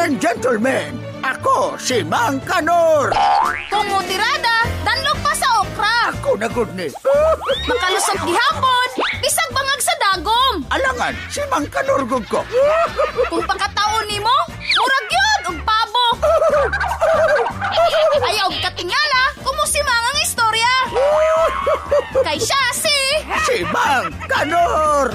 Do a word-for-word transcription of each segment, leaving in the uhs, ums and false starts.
and gentlemen, ako si Mang Kanor. Tumutirada, danlog pa sa okra. Ako na good ni. Makalusot gihapon, bisag bangag sa dagom. Alangan, si Mang Kanor gud ko. Kung pagkataon nimo, murag yun og pabo. Ayaw katingala, kumusimang ang istorya. Kay siya si... Si Mang Kanor.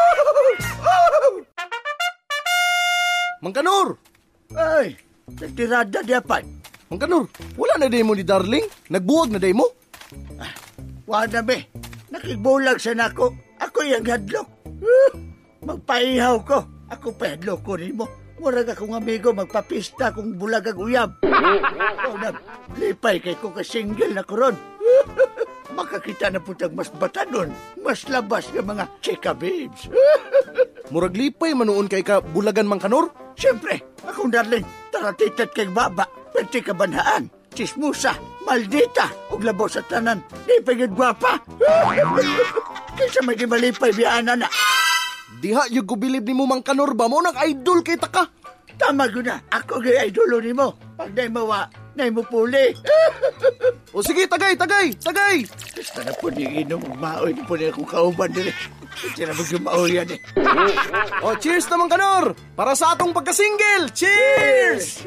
Mang Kanor! Ay, nagtirada diapan. Mang Kanor, wala na day mo ni Darling? Nagbuwag na day mo? Wala be, nakigbulag sa nako. Ako yung hadlok. Magpaihaw ko. Ako pa hadlok ko rin mo. Murag akong amigo magpapista kung bulag ang uyab. O na, lipay kay ko ka-single na koron. Makakita na putang mas batanon, mas labas ng mga chika babes. Murag lipay manuon kay ka bulagan, Mang Kanor? Siyempre, akong darling, taratitat kay baba, pwede kabanhaan, chismusa, maldita, ug labaw sa tanan, di pagod gwapa. Kaysa may di malipay biyana na. Diha yung gubilib ni mo, Mang Kanor ba mo? Nag-idol kay taka. Tama ko na, ako gay idolo ni mo. Pag na'y mawa, na'y mo puli. O sige, tagay, tagay, tagay! Basta na po ni inom, maoy na po niya akong kauban din eh. Hindi na mag-maoy yan eh. O, cheers na, Mang Kanor! Para sa atong pagka-single! Cheers!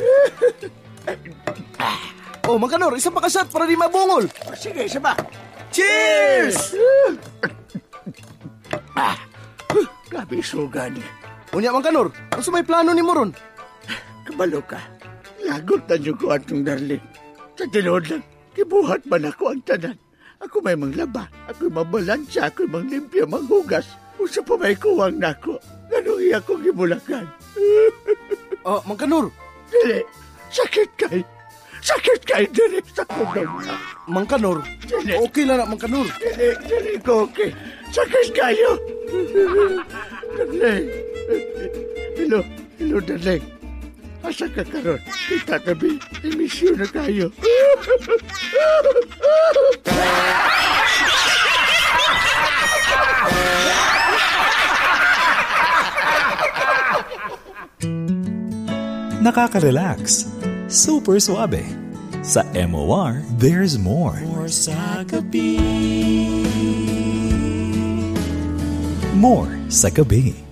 O, Mang Kanor, isa pa ka-shot para di mabungol. O, sige, isa ba? Cheers! Ah, grabe suga niya. Unya, Mang Kanor, ano sa may plano ni mo ron? Kabalo ka. Lagot na niyo ko atong darling. Sa tinood lang, kibuhat man ako ang tanan. Ako may manglaba, ako mabalansya, ako manglimpya, manghugas. Usa pa may kuwang nako. Ganun iya kong gibulakan. Ah, Mang Kanor. Dili, sakit kay. Sakit kay, dili sa kugang. Mang Kanor, Dili. okay lang na, Mang Kanor. Dili, dili ko okay. Sakit kayo. Darling. Hello, hello, darling. Asa ka karon? Kita kami. Emisyon na kayo. Nakaka-relax. Super suabe. Sa M O R, there's more. More sa gabi. More sa gabi.